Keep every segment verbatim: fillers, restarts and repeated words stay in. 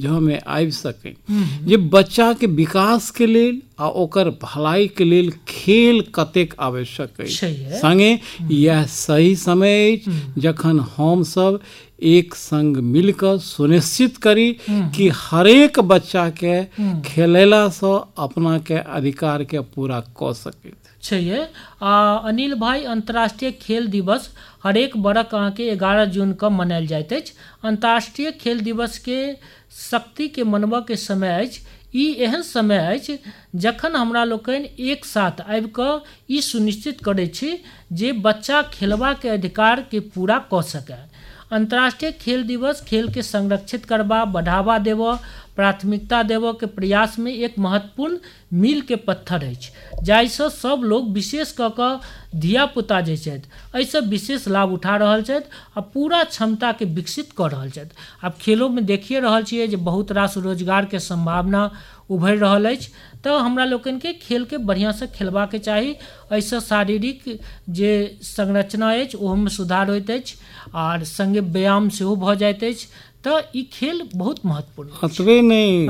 जो में आबि सकै जे बच्चा के विकास के लेल आ ओकर भलाई के लेल खेल कतेक आवश्यक अछि। संगे यह सही समय अछि जखन हम सब एक संग मिलकर सुनिश्चित करी कि हरेक बच्चा के खेलेला से अपना के अधिकार के पूरा क सके छै। अनिल भाई, अंतर्राष्ट्रीय खेल दिवस हरेक बरख अहाँ के ग्यारह जून के मनायल जाइत अछि। अंतर्राष्ट्रीय खेल दिवस के शक्ति के मनबा के समय अछि। ई एहन समय अछि जखन हमरा लोकनि एक साथ आबि कऽ ई सुनिश्चित करै छी जे बच्चा खेलबा के अधिकार के पूरा कऽ सकै। अंतर्राष्ट्रीय खेल दिवस खेल के संरक्षित करबा, बढ़ावा देबऽ, प्राथमिकता देबऽ के प्रयास में एक महत्वपूर्ण मील के पत्थर अछि, जाहिसँ सब लोग विशेष कऽ कऽ धिया पुता जे छथि एहिसँ विशेष लाभ उठा रहल छथि आ पूरा क्षमता के विकसित कऽ रहल छथि। आब खेलों में देखिए रहल छियै जे बहुत रास रोजगार के संभावना उभरि रहल अछि। तऽ हमरा लोकनि के खेल के बढ़िया से खेलबा के चाही। एहिसँ शारीरिक जे संरचना अछि ओहो में सुधार होइत अछि और संगे व्यायाम सेहो भऽ जाइत अछि। तऽ ई खेल बहुत महत्वपूर्ण अछि। अतबे नहि,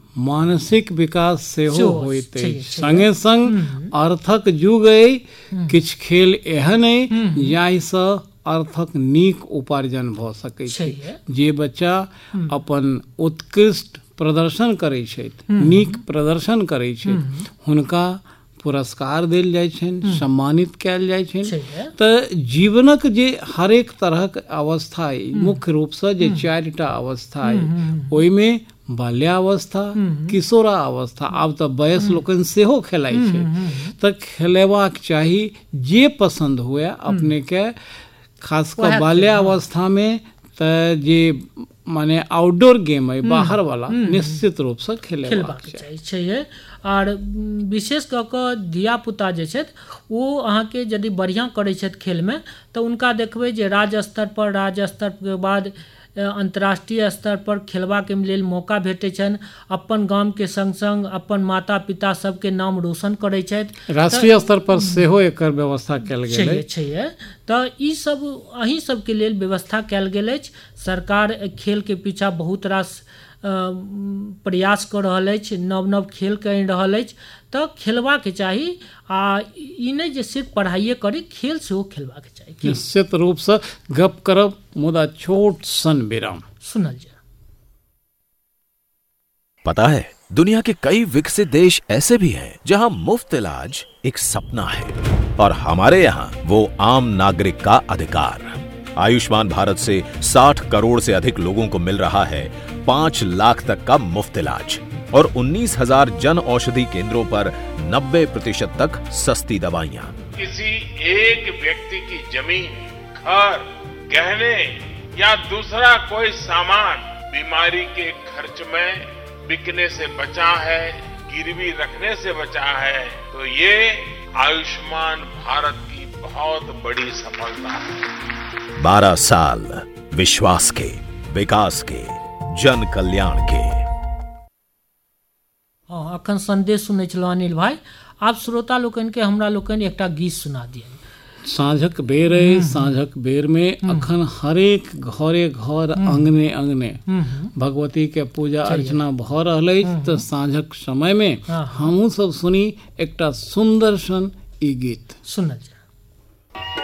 मानसिक विकास सेहो होइत अछि। संगे संग अर्थक युग अइ, किछु खेल एहन अइ जाहिसँ अर्थक नीक उपार्जन भऽ सकै छै। जे बच्चा अपन उत्कृष्ट प्रदर्शन करै छथि, नीक प्रदर्शन करै छथि, हुनका पुरस्कार देल जाइ छनि, सम्मानित कयल जाइ छनि। तऽ जीवनक जे हरेक तरहक अवस्था अइ, मुख्य रूपसँ जे चारिटा अवस्था अइ, ओहिमे बाल्यावस्था, किशोरावस्था, आब तऽ वयस लोकनि सेहो खेलाइ छै। तऽ खेलेबाक चाही जे पसंद हुए अपने के, खास कऽ बाल्यावस्था में। तऽ जे माने आउटडोर गेम है, बाहर वाला, निश्चित रूप से खेलेबाक चाहिए। और विशेष कऽ कऽ धिया पुता जे छथि ओ अहाँके यदि बढ़िया करै छथि खेल में तऽ उनका देखबै जे राज्य स्तर पर, राज्य स्तर के बाद अंतर्राष्ट्रीय स्तर पर खेलबा के लेल मौका भेटै छनि। अपन गाम के संग संग अपन माता पिता सबके नाम रोशन करै छथि। राष्ट्रीय स्तर पर सेहो एकर व्यवस्था कयल गेल छै। तऽ ई सब अहीं सबके लेल व्यवस्था कयल गेल अछि। सरकार खेल के पीछा बहुत रास प्रयास कऽ रहल अछि, नव नव खेल करि रहल अछि। तऽ खेलबा के चाही आ ई नहीं जे सिर्फ पढ़ाइए करी, खेल सेहो खेलबा के चाही। निश्चित रूप से गप करब, मुदा छोट सन विराम सुनल जाए। पता है दुनिया के कई विकसित देश ऐसे भी हैं जहां मुफ्त इलाज एक सपना है और हमारे यहाँ वो आम नागरिक का अधिकार। आयुष्मान भारत से साठ करोड़ से अधिक लोगों को मिल रहा है पांच लाख तक का मुफ्त इलाज और उन्नीस हजार जन औषधि केंद्रों पर नब्बे प्रतिशत तक सस्ती दवाइयाँ। किसी एक व्यक्ति की जमीन, घर, गहने या दूसरा कोई सामान बीमारी के खर्च में बिकने से बचा है, गिरवी रखने से बचा है, तो ये आयुष्मान भारत की बहुत बड़ी सफलता है। बारह साल विश्वास के, विकास के, जन कल्याण के। अखन संदेश सुनै छलहुँ अनिल भाई, आप श्रोता लोकन के हमरा लोकन एकटा गीत सुना दिए। साँझक बेर अइ, साँझक बेर में अखन हरेक घरे घर, अंगने अंगने भगवती के पूजा अर्चना भऽ रहल अछि। तऽ साँझक समय में हमहूँ सब सुनी एकटा सुंदर सन ई गीत। सुनल जाए।